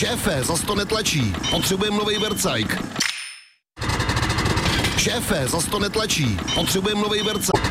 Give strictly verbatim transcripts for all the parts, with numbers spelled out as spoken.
Šéfe, zas to netlačí. Potřebujeme novej vercajk. Šéfe, zas to netlačí. Potřebujeme novej vercajk.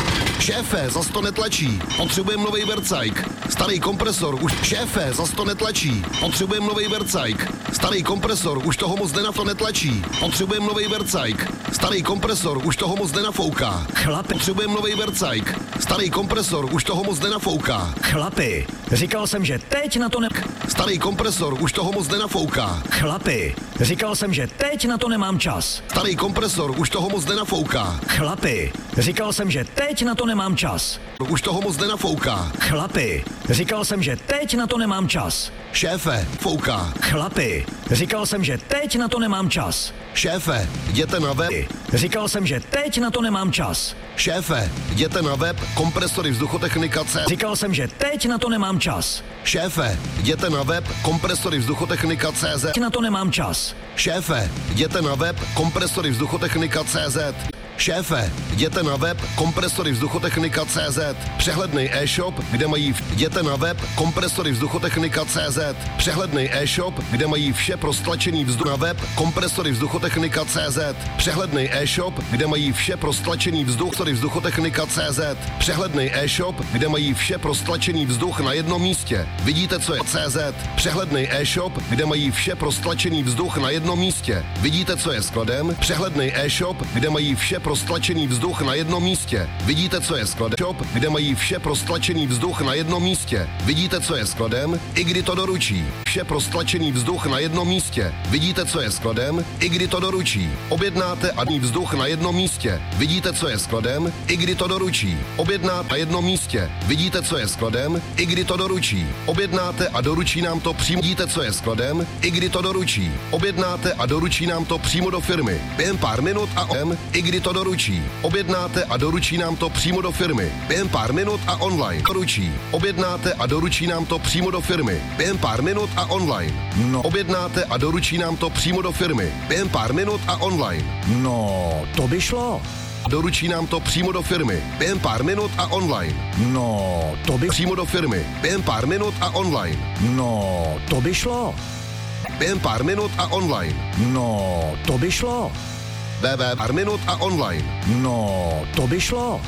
Šéfe, zas to netlačí. Potřebujeme novej vercajk. Starý kompresor už... Šéfe, zas to netlačí. Potřebujeme novej vercajk. Starý kompresor už toho moc nenaf to netlačí. Potřebujeme novej vercajk. Starý kompresor už toho moc nenafouká. Chlapi. Potřebujeme novej vercajk. Starý kompresor už toho moc nenafouká. Chlapi, říkal jsem, že teď na to ne... Starý kompresor už toho moc nenafouká. Chlapi, říkal jsem, že teď na to nemám čas. Starý kompresor už toho moc nenafouká. Chlapi, říkal jsem, že teď na to nemám čas. Už toho moc nenafouká. Chlapi, říkal jsem, že teď na to nemám čas. Šéfe, fouká. Chlapi, říkal jsem, že teď na to nemám čas. Šéfe, jděte na web. Říkal jsem, že teď na to nemám čas. Šéfe, jděte na web kompresory vzduchotechnika C. Říkal jsem, že teď na to nemám čas. Šéfe, jděte na web kompresory vzduchotechnika C Z. Na to nemám čas. Šéfe, jděte na web kompresory vzduchotechnika C Z. Šéfe, jděte na web kompresory vzduchotechnika C Z. Přehlednej e-shop, kde mají... V... Jděte na web kompresory vzduchotechnika C Z. Přehlednej e-shop, kde mají vše pro stlačený vzduch. Na web kompresory vzduchotechnika C Z. Přehlednej e-shop, kde mají vše pro stlačený vzduch. Sorry, vzduchotechnika C Z. Přehlednej e-shop, kde mají vše pro stlačený vzduch na jednom místě. Vidíte, co je C Z. Přehlednej e-shop, kde mají vše pro stlačený vzduch na jednom místě. Vidíte, co je skladem? Přehlednej e-shop, kde mají vše pro stlačený vzduch na jednom místě. Vidíte, co je skladem? Shop, kde mají vše pro stlačený vzduch na jednom místě. Vidíte, co je skladem? I kdy to doručí. Vše pro stlačený vzduch na jednom místě. Vidíte, co je skladem? I kdy to doručí. Objednáte a vzduch na jednom místě. Vidíte, co je skladem? I kdy to doručí. Objednáte na jednom místě. Vidíte, co je skladem? I kdy to doručí. Objednáte a doručí nám to přímo. Vidíte, co je skladem? I kdy to doručí. Objednáte a doručí nám to přímo do firmy. Během pár minut a on. I kdy to doručí. Objednáte a doručí nám to přímo do firmy. Během pár minut a online. Doručí. Objednáte a doručí nám to přímo do firmy. Během pár minut a online. No. Objednáte a doručí nám to přímo do firmy. Během pár minut a online. No, to by šlo. Doručí nám to přímo do firmy. Během pár minut a online. No, to by... Přímo do firmy. Během pár minut a online. No, to by šlo. Během pár minut a online. No, to by šlo. www pár minut a online. No, to by šlo.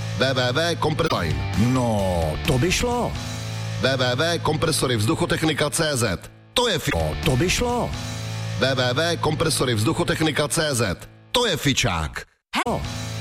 www kompresline. No, to by šlo. www kompresory vzduchotechnika C Z. To je fi... No, to by šlo. www kompresory vzduchotechnika C Z. To je fičák. Hele.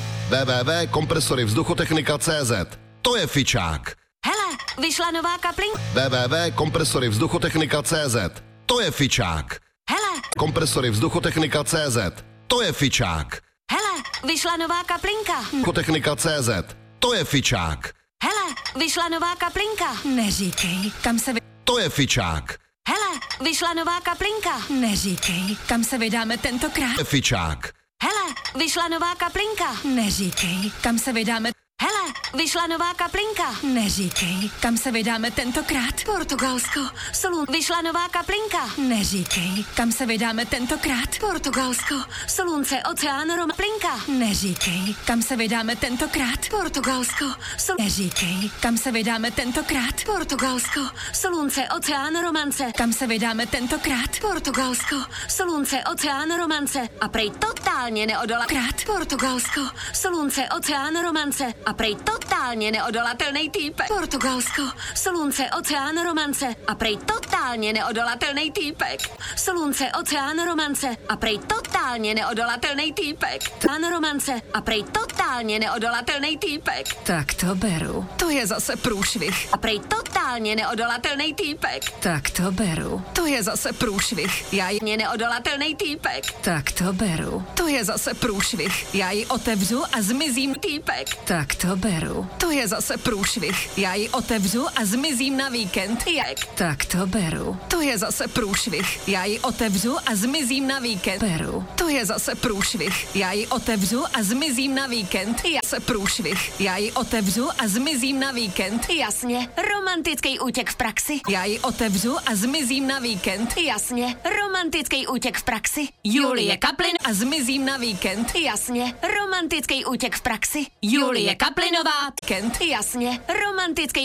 www kompresory vzduchotechnika C Z. To je fičák. Hele, vyšla nová kaplinka. www kompresory vzduchotechnika C Z. To je fičák. Hele, Kompresory vzduchotechnika C Z. To je fičák. hele, vyšla nová kaplinka. Vzduchotechnika C Z. To je fičák. Hele, vyšla nová kaplinka. Neříkej, kam se vy... To je fičák. Hele, vyšla nová kaplinka. Neříkej, kam se vydáme tentokrát. To je fičák. Hele, vyšla nová kaplinka. Neříkej, kam se vydáme... Hele, vyšla nová kaplinka. Neříkej, kam se vydáme tentokrát. Portugalsko, Solun... Vyšla nová kaplinka. Neříkej, kam se vydáme tentokrát. Portugalsko, Solunce, Oceán, Rom... Plinka. Neříkej, kam se vydáme tentokrát. Portugalsko, Sol... Neříkej, kam se vydáme tentokrát. Portugalsko, Solunce, Oceán, Romance. Kam se vydáme tentokrát? Portugalsko, Solunce, Oceán, Romance. A prej totálně neodola... Krát. Portugalsko, Solunce, Oceán, Romance. A prej totálně neodolatelný týpek. Portugalsko, Solunce, Oceán, Romance. A prej totálně neodolatelný týpek. Solunce, Oceán, Romance. A prej totálně neodolatelný týpek. Oceán, Romance. A prej totálně neodolatelný týpek. Tak to beru. To je zase průšvih. A prej totálně neodolatelný týpek. Tak to beru. To je zase průšvih. Já ji... Mě neodolatelný týpek. Tak to beru. To je zase průšvih. Já ji otevřu a zmizím. Týpek. Tak to beru. To je zase průšvih. Já ji otevřu a zmizím na víkend. Jak? Tak to beru. To je zase průšvih. Já ji otevřu a zmizím na víkend. Beru. To je zase průšvih. Já ji otevřu a zmizím na víkend. Já se průšvih. Já ji otevřu a zmizím na víkend. Jasně, romantický útěk v praxi. Já ji otevřu a zmizím na víkend. Jasně, romantický útěk v praxi. Julie Kaplin a zmizím na víkend. Jasně, romantický útěk v praxi. Julie Kaplinová. Kent. Jasně, romantický